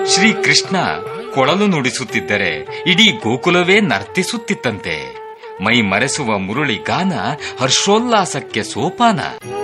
ಶ್ರೀಕೃಷ್ಣ ಕೊಳಲು ನುಡಿಸುತ್ತಿದ್ದರೆ ಇಡೀ ಗೋಕುಲವೇ ನರ್ತಿಸುತ್ತಿತ್ತಂತೆ. ಮೈ ಮರೆಸುವ ಮುರುಳಿ ಗಾನ ಹರ್ಷೋಲ್ಲಾಸಕ್ಕೆ ಸೋಪಾನ.